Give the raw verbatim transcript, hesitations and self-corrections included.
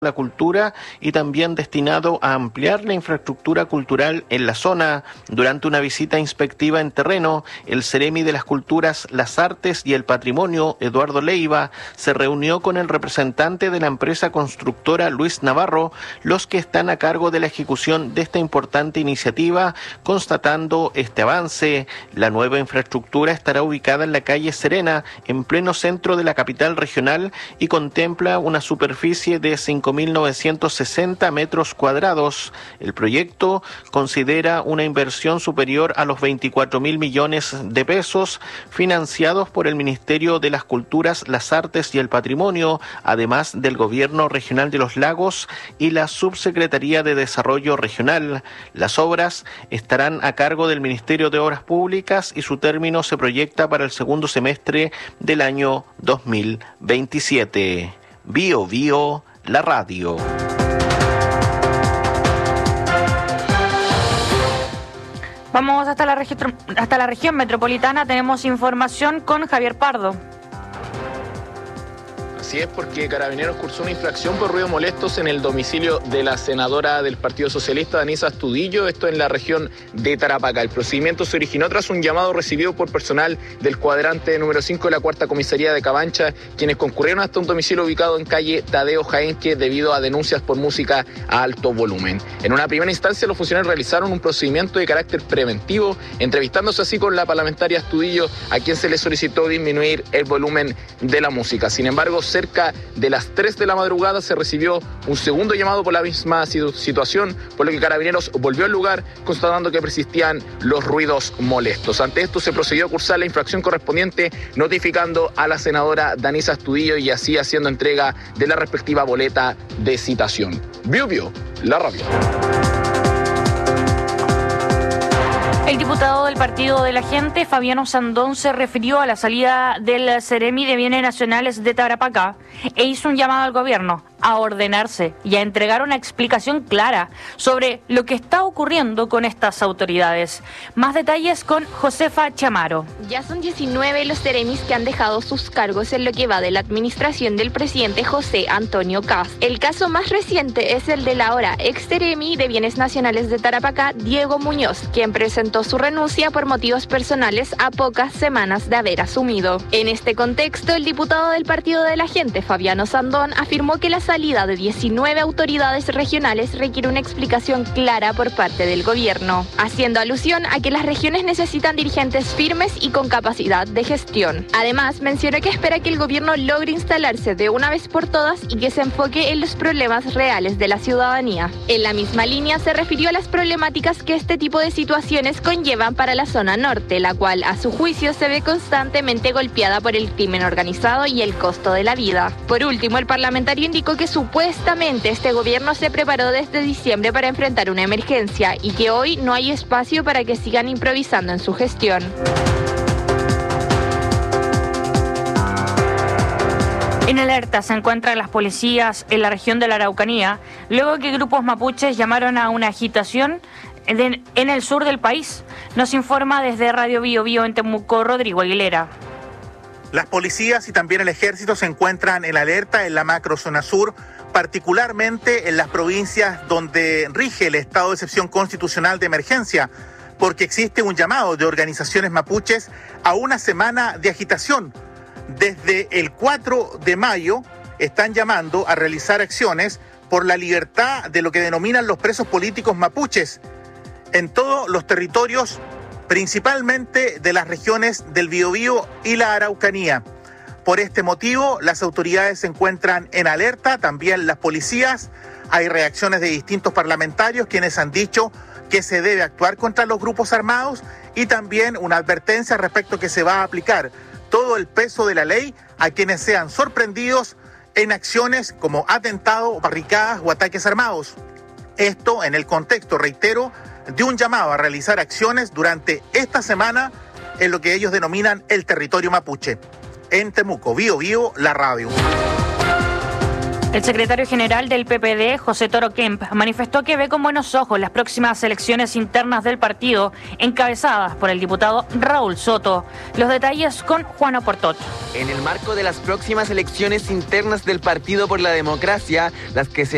la cultura y también destinado a ampliar la infraestructura cultural en la zona. Durante una visita inspectiva en terreno, el Ceremi de las Culturas, las Artes y el Patrimonio, Eduardo Leiva, se reunió con el representante de la empresa constructora Luis Navarro, los que están a cargo de la ejecución de esta importante iniciativa, constatando este avance. La nueva infraestructura estará ubicada en la calle Serena, en pleno centro de la capital regional, y contempla una superficie de cinco mil novecientos sesenta metros cuadrados. El proyecto considera una inversión superior a los veinticuatro mil millones de pesos, financiados por el Ministerio de las Culturas, las Artes y el Patrimonio, además del Gobierno Regional de los Lagos y la Subsecretaría de Desarrollo Regional. Las obras estarán a cargo del Ministerio de Obras Públicas y su término se proyecta para el segundo semestre del año dos mil veintisiete. Bio Bio, la radio. Vamos hasta la, registro, hasta la región metropolitana. Tenemos información con Javier Pardo. Así es, porque Carabineros cursó una infracción por ruidos molestos en el domicilio de la senadora del Partido Socialista, Danisa Astudillo, esto en la región de Tarapacá. El procedimiento se originó tras un llamado recibido por personal del cuadrante número cinco de la cuarta comisaría de Cabancha, quienes concurrieron hasta un domicilio ubicado en calle Tadeo Jaenque debido a denuncias por música a alto volumen. En una primera instancia, los funcionarios realizaron un procedimiento de carácter preventivo, entrevistándose así con la parlamentaria Astudillo, a quien se le solicitó disminuir el volumen de la música. Sin embargo, se Cerca de las tres de la madrugada se recibió un segundo llamado por la misma situación, por lo que Carabineros volvió al lugar constatando que persistían los ruidos molestos. Ante esto se procedió a cursar la infracción correspondiente, notificando a la senadora Danisa Astudillo y así haciendo entrega de la respectiva boleta de citación. Bio Bio, la radio. El diputado del Partido de la Gente, Fabiano Sandón, se refirió a la salida del Ceremi de Bienes Nacionales de Tarapacá e hizo un llamado al gobierno a ordenarse y a entregar una explicación clara sobre lo que está ocurriendo con estas autoridades. Más detalles con Josefa Chamaro. Ya son diecinueve los Ceremis que han dejado sus cargos en lo que va de la administración del presidente José Antonio Kast. El caso más reciente es el del ahora ex Ceremi de Bienes Nacionales de Tarapacá, Diego Muñoz, quien presentó su renuncia por motivos personales a pocas semanas de haber asumido. En este contexto, el diputado del Partido de la Gente, Fabiano Sandón, afirmó que la salida de diecinueve autoridades regionales requiere una explicación clara por parte del gobierno, haciendo alusión a que las regiones necesitan dirigentes firmes y con capacidad de gestión. Además, mencionó que espera que el gobierno logre instalarse de una vez por todas y que se enfoque en los problemas reales de la ciudadanía. En la misma línea, se refirió a las problemáticas que este tipo de situaciones conllevan para la zona norte, la cual, a su juicio, se ve constantemente golpeada por el crimen organizado y el costo de la vida. Por último, el parlamentario indicó que que supuestamente este gobierno se preparó desde diciembre para enfrentar una emergencia y que hoy no hay espacio para que sigan improvisando en su gestión. En alerta se encuentran las policías en la región de la Araucanía, luego que grupos mapuches llamaron a una agitación en el sur del país. Nos informa desde Radio Bio Bio en Temuco, Rodrigo Aguilera. Las policías y también el ejército se encuentran en alerta en la macrozona sur, particularmente en las provincias donde rige el estado de excepción constitucional de emergencia, porque existe un llamado de organizaciones mapuches a una semana de agitación. Desde el cuatro de mayo están llamando a realizar acciones por la libertad de lo que denominan los presos políticos mapuches en todos los territorios, principalmente de las regiones del Biobío y la Araucanía. Por este motivo, las autoridades se encuentran en alerta, también las policías. Hay reacciones de distintos parlamentarios quienes han dicho que se debe actuar contra los grupos armados y también una advertencia respecto a que se va a aplicar todo el peso de la ley a quienes sean sorprendidos en acciones como atentado, barricadas o ataques armados. Esto en el contexto, reitero, de un llamado a realizar acciones durante esta semana en lo que ellos denominan el territorio mapuche. En Temuco, Bio Bio, la radio. El secretario general del P P D, José Toro Kemp, manifestó que ve con buenos ojos las próximas elecciones internas del partido, encabezadas por el diputado Raúl Soto. Los detalles con Juan Oportot. En el marco de las próximas elecciones internas del Partido por la Democracia, las que se